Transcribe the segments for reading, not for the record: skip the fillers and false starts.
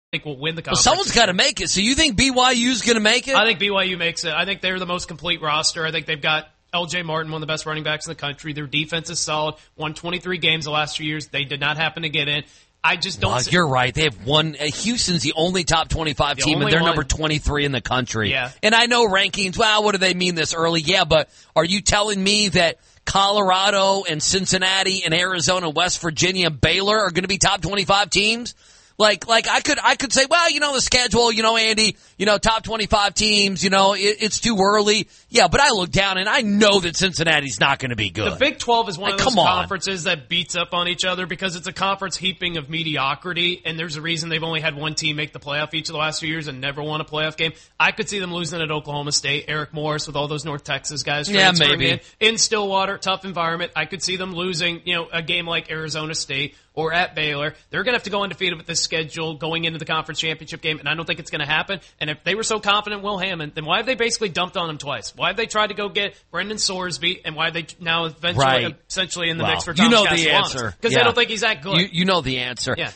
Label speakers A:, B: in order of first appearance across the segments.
A: think will win the
B: Well,
A: conference.
B: someone's got to make it. So you think BYU's going to make it?
A: I think BYU makes it. I think they're the most complete roster. I think they've got L.J. Martin, one of the best running backs in the country. Their defense is solid. Won 23 games the last 2 years. They did not happen to get in. I just don't see.
B: You're right. They have one. Houston's the only top 25 team, and they're number 23 in the country.
A: Yeah.
B: And I know rankings, well, what do they mean this early? Yeah, but are you telling me that Colorado and Cincinnati and Arizona and West Virginia and Baylor are going to be top 25 teams? Like I could say, well, the schedule, Andy, top 25 teams, it's too early. Yeah, but I look down and I know that Cincinnati's not going to be good.
A: The Big 12 is one of those conferences that beats up on each other because it's a conference heaping of mediocrity, and there's a reason they've only had one team make the playoff each of the last 2 years and never won a playoff game. I could see them losing at Oklahoma State. Eric Morris with all those North Texas guys.
B: Yeah, maybe.
A: In Stillwater, tough environment. I could see them losing, a game like Arizona State or at Baylor. They're going to have to go undefeated with this schedule going into the conference championship game, and I don't think it's going to happen. And if they were so confident in Will Hammond, then why have they basically dumped on him twice? Why have they tried to go get Brendan Sorsby, and why have they now eventually essentially in the mix for Thomas Castellanos?
B: The answer.
A: Because they don't think he's that good.
B: You know the answer.
A: Yeah.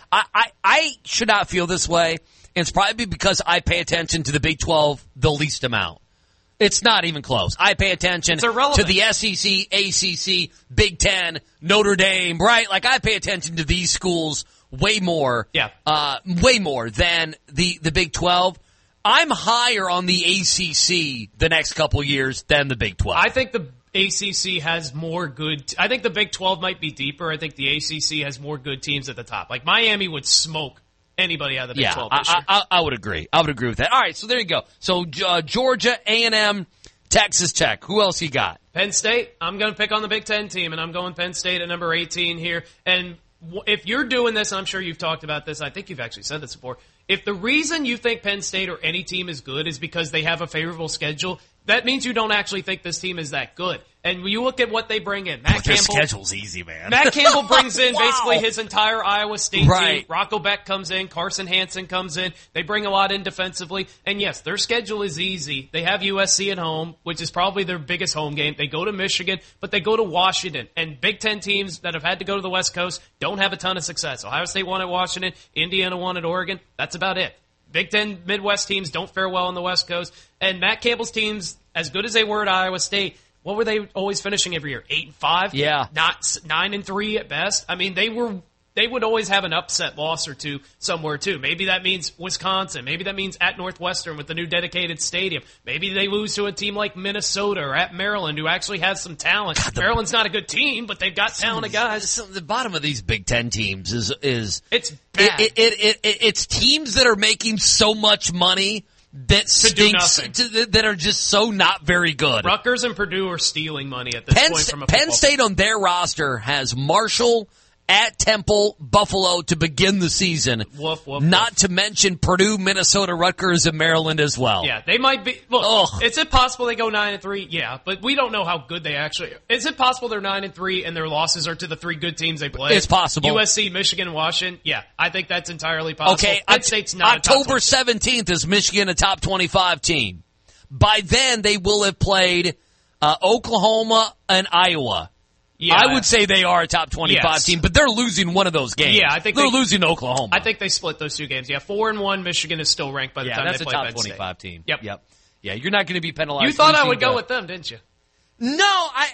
B: I should not feel this way, and it's probably because I pay attention to the Big 12 the least amount. It's not even close. I pay attention to the SEC, ACC, Big Ten, Notre Dame, right? Like, I pay attention to these schools way more.
A: Yeah.
B: Way more than the Big 12. I'm higher on the ACC the next couple years than the Big 12.
A: I think the ACC has more good. I think the Big 12 might be deeper. I think the ACC has more good teams at the top. Like, Miami would smoke anybody out of the Big 12 this year.
B: I would agree. I would agree with that. All right, so there you go. So Georgia, A&M, Texas Tech. Who else you got?
A: Penn State. I'm going to pick on the Big Ten team, and I'm going Penn State at number 18 here. And if you're doing this, I'm sure you've talked about this. I think you've actually said this before. If the reason you think Penn State or any team is good is because they have a favorable schedule, that means you don't actually think this team is that good. And when you look at what they bring in,
B: their schedule's easy, man.
A: Matt Campbell brings in basically his entire Iowa State team.
B: Right.
A: Rocco Beck comes in. Carson Hansen comes in. They bring a lot in defensively. And yes, their schedule is easy. They have USC at home, which is probably their biggest home game. They go to Michigan, but they go to Washington. And Big Ten teams that have had to go to the West Coast don't have a ton of success. Ohio State won at Washington. Indiana won at Oregon. That's about it. Big Ten Midwest teams don't fare well on the West Coast. And Matt Campbell's teams, as good as they were at Iowa State, what were they always finishing every year? 8-5?
B: Yeah.
A: Not 9-3 at best. I mean, they would always have an upset loss or two somewhere too. Maybe that means Wisconsin. Maybe that means at Northwestern with the new dedicated stadium. Maybe they lose to a team like Minnesota or at Maryland who actually has some talent. Maryland's not a good team, but they've got talented guys.
B: The bottom of these Big Ten teams is
A: it's bad.
B: It's teams that are making so much money that stinks, that are just so not very good.
A: Rutgers and Purdue are stealing money at this point from a
B: Penn State on their roster has Marshall, at Temple, Buffalo to begin the season.
A: Woof, woof,
B: not
A: woof.
B: to mention Purdue, Minnesota, Rutgers, and Maryland as well.
A: Yeah, they might be. Look, is it possible they go 9-3? Yeah, but we don't know how good they actually. Is it possible they're 9-3 and their losses are to the three good teams they play?
B: It's possible.
A: USC, Michigan, Washington. Yeah, I think that's entirely possible.
B: Okay,
A: Penn State's not
B: October 17th is Michigan a top 25 team. By then, they will have played Oklahoma and Iowa.
A: Yeah,
B: I would say they are a top 25 team, but they're losing one of those games.
A: Yeah, I think
B: they're losing to Oklahoma.
A: I think they split those two games. Yeah, 4-1. Michigan is still ranked by the time they play Penn State.
B: That's a top 25 team.
A: Yep.
B: Yeah, you're not going to be penalized.
A: You thought I would go with them, didn't you?
B: No,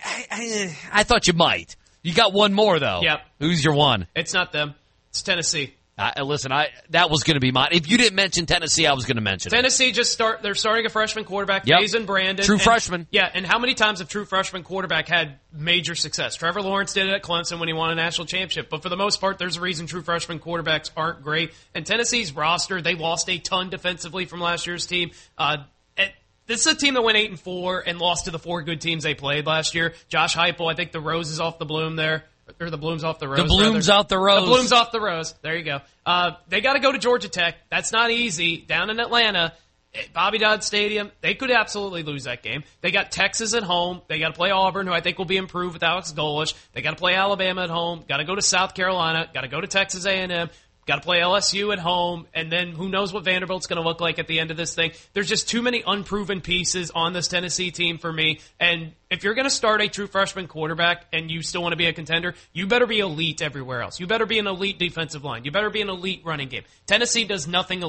B: I thought you might. You got one more though.
A: Yep.
B: Who's your one?
A: It's not them. It's Tennessee.
B: Listen, that was going to be mine. If you didn't mention Tennessee, I was going to mention
A: Tennessee. They're starting a freshman quarterback, Faison Brandon.
B: True freshman.
A: Yeah, and how many times have true freshman quarterback had major success? Trevor Lawrence did it at Clemson when he won a national championship. But for the most part, there's a reason true freshman quarterbacks aren't great. And Tennessee's roster, they lost a ton defensively from last year's team. This is a team that went 8-4 and lost to the four good teams they played last year. Josh Heupel, I think the rose is off the bloom there. Or the bloom's off the rose.
B: The bloom's off the rose.
A: The bloom's off the rose. There you go. They got to go to Georgia Tech. That's not easy. Down in Atlanta, Bobby Dodd Stadium, they could absolutely lose that game. They got Texas at home. They got to play Auburn, who I think will be improved with Alex Golesh. They got to play Alabama at home. Got to go to South Carolina. Got to go to Texas A&M. Got to play LSU at home, and then who knows what Vanderbilt's going to look like at the end of this thing. There's just too many unproven pieces on this Tennessee team for me, and if you're going to start a true freshman quarterback and you still want to be a contender, you better be elite everywhere else. You better be an elite defensive line. You better be an elite running game. Tennessee does nothing